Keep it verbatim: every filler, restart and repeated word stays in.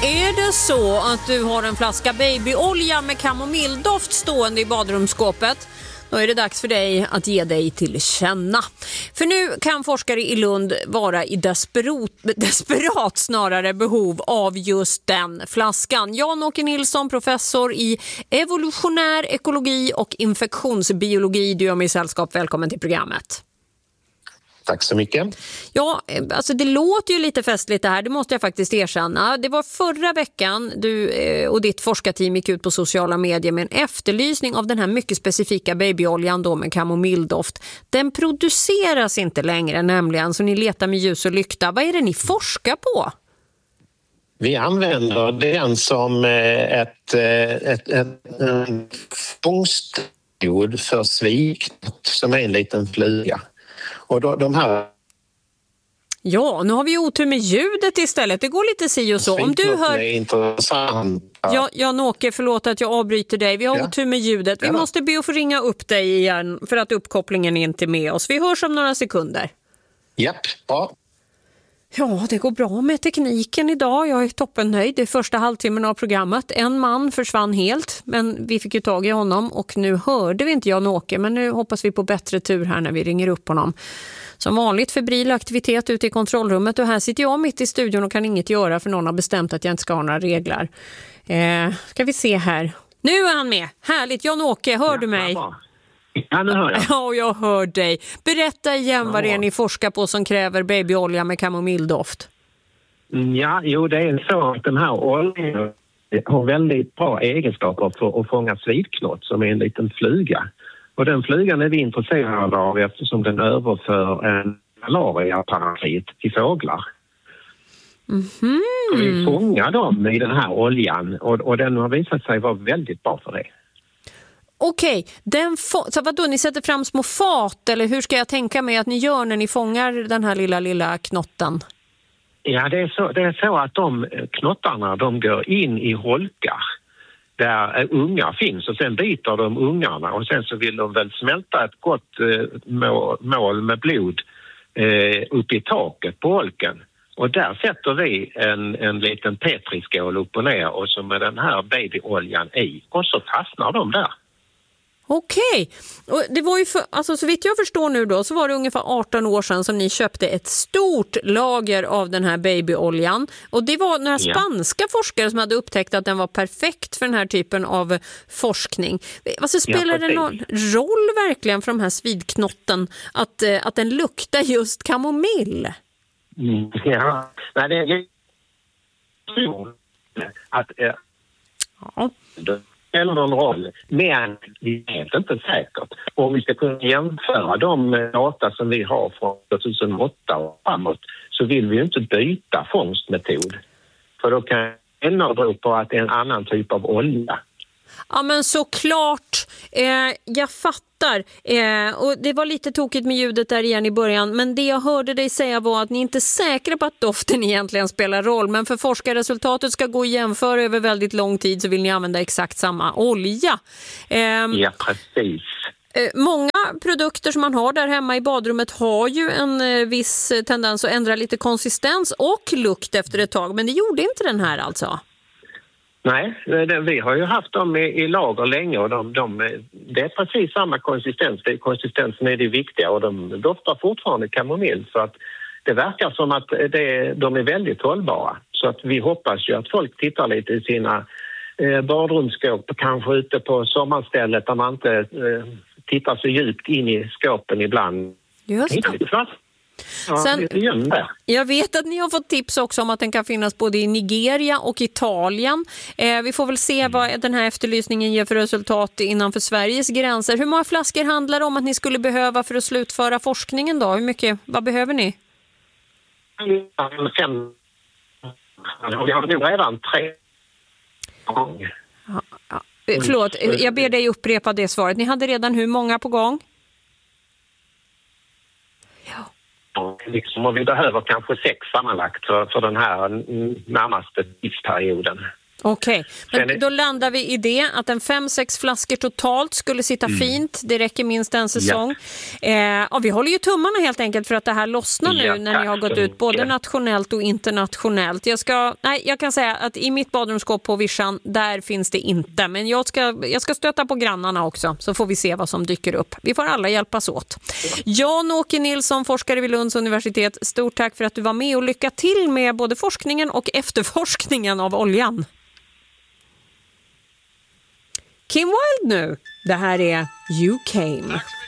Är det så att du har en flaska babyolja med kamomilldoft stående i badrumsskåpet, då är det dags för dig att ge dig till känna. För nu kan forskare i Lund vara i desperat, desperat snarare behov av just den flaskan. Jan-Åke Nilsson, professor i evolutionär ekologi och infektionsbiologi. Du är med i sällskap. Välkommen till programmet. Tack så mycket. Ja, alltså det låter ju lite festligt det här, det måste jag faktiskt erkänna. Det var förra veckan du och ditt forskarteam gick ut på sociala medier med en efterlysning av den här mycket specifika babyoljan då med kamomilldoft. Den produceras inte längre nämligen, så ni letar med ljus och lykta. Vad är det ni forskar på? Vi använder den som ett, ett, ett, en fångstmetod för sviknot som är en liten fluga. Och då, de här... Ja, nu har vi otur med ljudet istället. Det går lite si och så. Om du hör... är intressant. Ja, Jan-Åke, förlåt att jag avbryter dig. Vi har ja. otur med ljudet. Vi ja. måste be att få ringa upp dig igen för att uppkopplingen är inte med oss. Vi hörs om några sekunder. Japp, ja. Ja, det går bra med tekniken idag. Jag är toppennöjd. Det är första halvtimmen av programmet. En man försvann helt, men vi fick ju tag i honom och nu hörde vi inte Jan-Åke, men nu hoppas vi på bättre tur här när vi ringer upp honom. Som vanligt febril aktivitet ute i kontrollrummet och här sitter jag mitt i studion och kan inget göra för någon har bestämt att jag inte ska ha några regler. Eh, ska vi se här. Nu är han med. Härligt. Jan-Åke, hör ja, du mig? Ja, nu hör jag. Ja, jag hör dig. Berätta igen ja. vad det är ni forskar på som kräver babyolja med kamomilldoft. Ja, jo det är så att den här oljan har väldigt bra egenskaper för att fånga svitknott som är en liten fluga. Och den flugan är vi intresserade av eftersom den överför en malariaparasit till fåglar. Mm-hmm. Så vi fångar dem i den här oljan och, och den har visat sig vara väldigt bra för det. Okej, den fa- så vadå, ni sätter fram små fat eller hur ska jag tänka mig att ni gör när ni fångar den här lilla, lilla knotten? Ja, det är så, det är så att de knottarna de går in i holkar där ungar finns och sen biter de ungarna och sen så vill de väl smälta ett gott eh, mål med blod eh, upp i taket på holken. Och där sätter vi en, en liten petriskål upp och ner och så med den här babyoljan i och så fastnar de där. Okej, och det var ju för, alltså så vitt jag förstår nu då så var det ungefär arton år sedan som ni köpte ett stort lager av den här babyoljan och det var några spanska ja. forskare som hade upptäckt att den var perfekt för den här typen av forskning. Alltså spelar ja, det någon roll verkligen för de här svidknotten att, att den luktar just kamomill? Mm, ja, nej det är att äh, ja. eller någon roll, men vi vet inte säkert. Om vi ska kunna jämföra de data som vi har från tjugohundraåtta och framåt så vill vi ju inte byta fångstmetod. För då kan det bero på att det är en annan typ av olja. Ja men såklart, eh, jag fattar eh, och det var lite tokigt med ljudet där igen i början, men det jag hörde dig säga var att ni inte är säkra på att doften egentligen spelar roll, men för forskarresultatet ska gå att jämföra över väldigt lång tid så vill ni använda exakt samma olja. Eh, ja precis. Eh, många produkter som man har där hemma i badrummet har ju en eh, viss tendens att ändra lite konsistens och lukt efter ett tag, men det gjorde inte den här alltså. Nej, det, vi har ju haft dem i, i lager länge och de, de, det är precis samma konsistens. Det, konsistensen är det viktiga och de doftar fortfarande kamomill så att det verkar som att det, de är väldigt hållbara. Så att vi hoppas ju att folk tittar lite i sina eh, badrumsskåp, kanske ute på sommarstället där man inte eh, tittar så djupt in i skåpen ibland. Just det. Ja, Sen, jag vet att ni har fått tips också om att den kan finnas både i Nigeria och Italien. Eh, vi får väl se vad den här efterlysningen ger för resultat innanför Sveriges gränser. Hur många flaskor handlar det om att ni skulle behöva för att slutföra forskningen då? Hur mycket, vad behöver ni? Fem. Vi har nog redan tre. Ja, ja. Förlåt, jag ber dig upprepa det svaret. Ni hade redan hur många på gång? Liksom, och vi behöver kanske sex sammanlagt för, för den här närmaste tidsperioden. Okej, okay. Men då landar vi i det att en fem, sex flaskor totalt skulle sitta mm. fint. Det räcker minst en säsong. Ja. Eh, ja, vi håller ju tummarna helt enkelt för att det här lossnar nu ja, när ni har gått ut både ja. nationellt och internationellt. Jag, ska, nej, jag kan säga att i mitt badrumsskåp på Vischan, där finns det inte. Men jag ska, jag ska stöta på grannarna också, så får vi se vad som dyker upp. Vi får alla hjälpas åt. Jan-Åke Nilsson, forskare vid Lunds universitet. Stort tack för att du var med och lycka till med både forskningen och efterforskningen av oljan. Kim Wilde nu. Det här är You Came.